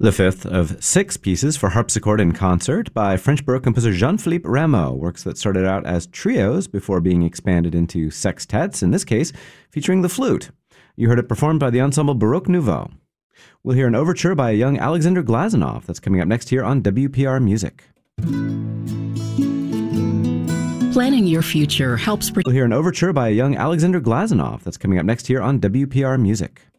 The fifth of six pieces for harpsichord in concert by French Baroque composer Jean-Philippe Rameau, works that started out as trios before being expanded into sextets, in this case featuring the flute. You heard it performed by the ensemble Baroque Nouveau. We'll hear an overture by a young Alexander Glazunov that's coming up next here on WPR Music. Planning your future helps. We'll hear an overture by a young Alexander Glazunov that's coming up next here on WPR Music.